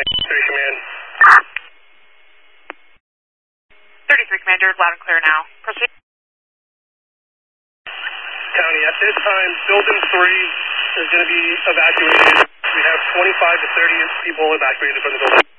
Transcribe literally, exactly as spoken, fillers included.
thirty Command. thirty-three Commander, loud and clear now. Proceed. County, at this time, Building three is going to be evacuated. We have twenty-five to thirty people evacuated from the building.